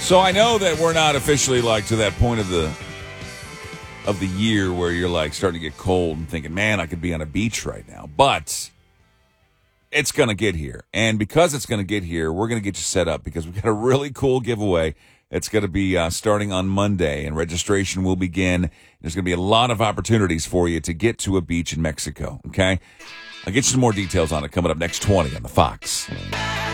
So I know that we're not officially like to that point of the year where you're like starting to get cold and thinking, man, I could be on a beach right now. But it's going to get here. And because it's going to get here, we're going to get you set up because we've got a really cool giveaway. It's going to be starting on Monday, and registration will begin. There's going to be a lot of opportunities for you to get to a beach in Mexico, okay? I'll get you some more details on it coming up next 20 on the Fox.